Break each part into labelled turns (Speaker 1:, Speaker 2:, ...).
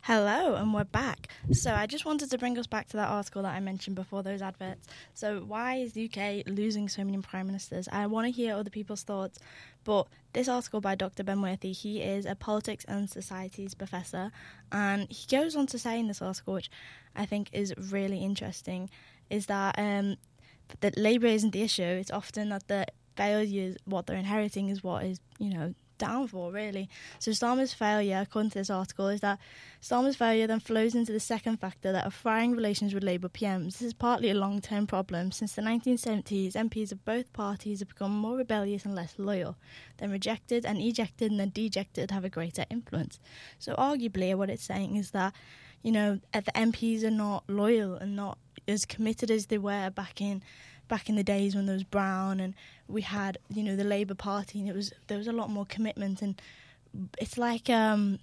Speaker 1: Hello, and we're back. So I just wanted to bring us back to that article that I mentioned before those adverts. So why is the UK losing so many prime ministers? I want to hear other people's thoughts, but this article by Dr. Benworthy, he is a politics and societies professor, and he goes on to say in this article, which I think is really interesting, is that Labour isn't the issue. It's often that the failures, what they're inheriting, is what is, down for, really. So Starmer's failure, according to this article, is that Starmer's failure then flows into the second factor, that of frying relations with Labour PMs. This is partly a long-term problem. Since the 1970s, MPs of both parties have become more rebellious and less loyal. Then rejected and ejected and then dejected have a greater influence. So arguably what it's saying is that, the MPs are not loyal and not as committed as they were back in the days when there was Brown and we had, the Labour Party, and there was a lot more commitment. And it's like the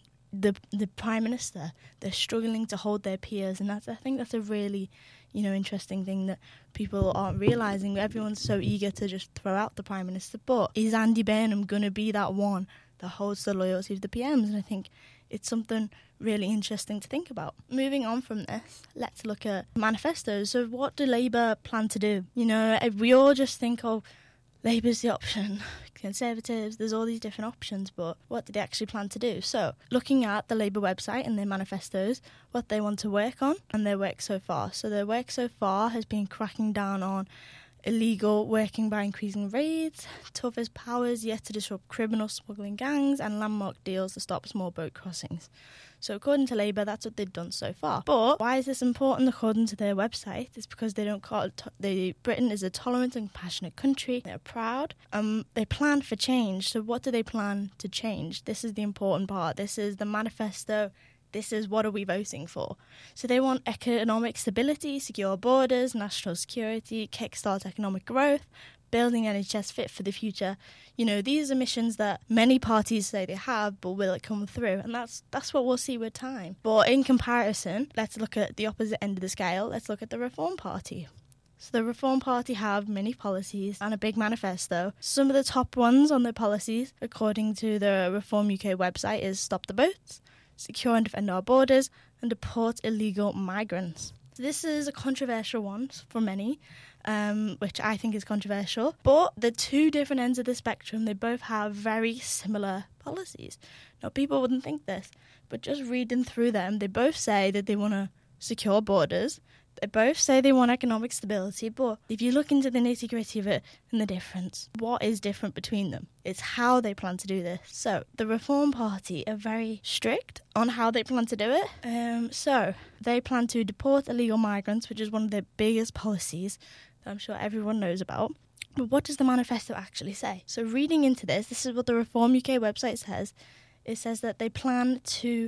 Speaker 1: Prime Minister, they're struggling to hold their peers, and I think that's a really, interesting thing that people aren't realising. Everyone's so eager to just throw out the Prime Minister, but is Andy Burnham going to be that one that holds the loyalty of the PMs? And I think it's something really interesting to think about. Moving on from this, let's look at manifestos. So what do Labour plan to do? We all just think, Labour's the option. Conservatives, there's all these different options, but what do they actually plan to do? So looking at the Labour website and their manifestos, what they want to work on and their work so far. So their work so far has been cracking down on illegal working by increasing raids, toughest powers yet to disrupt criminal smuggling gangs, and landmark deals to stop small boat crossings. So according to Labour, that's what they've done so far. But why is this important according to their website? It's because they don't call it Britain is a tolerant and compassionate country. They're proud. They plan for change. So what do they plan to change? This is the important part. This is the manifesto. This is what are we voting for. So they want economic stability, secure borders, national security, kickstart economic growth, building NHS fit for the future. These are missions that many parties say they have, but will it come through? And that's what we'll see with time. But in comparison, let's look at the opposite end of the scale. Let's look at the Reform Party. So the Reform Party have many policies and a big manifesto. Some of the top ones on their policies, according to the Reform UK website, is stop the boats, secure and defend our borders, and deport illegal migrants. This is a controversial one for many, which I think is controversial. But the two different ends of the spectrum, they both have very similar policies. Now, people wouldn't think this, but just reading through them, they both say that they want to secure borders. They both say they want economic stability, but if you look into the nitty-gritty of it and the difference, what is different between them? It's how they plan to do this. So the Reform Party are very strict on how they plan to do it. So they plan to deport illegal migrants, which is one of their biggest policies that I'm sure everyone knows about. But what does the manifesto actually say? So reading into this is what the Reform UK website says. It says that they plan to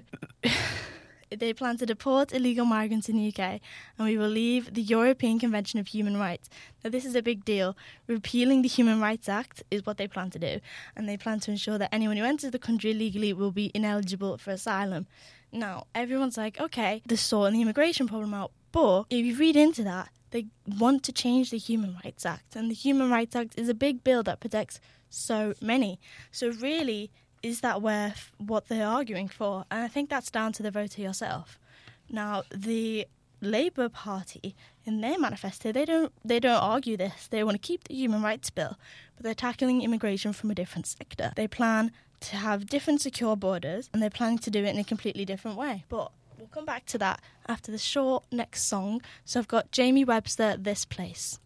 Speaker 1: deport illegal migrants in the UK, and we will leave the European Convention of Human Rights. Now, this is a big deal. Repealing the Human Rights Act is what they plan to do, and they plan to ensure that anyone who enters the country illegally will be ineligible for asylum. Now, everyone's like, okay, they're sorting the immigration problem out, but if you read into that, they want to change the Human Rights Act, and the Human Rights Act is a big bill that protects so many. So really, is that worth what they're arguing for? And I think that's down to the voter yourself. Now, the Labour Party, in their manifesto, they don't argue this. They want to keep the human rights bill, but they're tackling immigration from a different sector. They plan to have different secure borders, and they're planning to do it in a completely different way. But we'll come back to that after the short next song. So I've got Jamie Webster, This Place.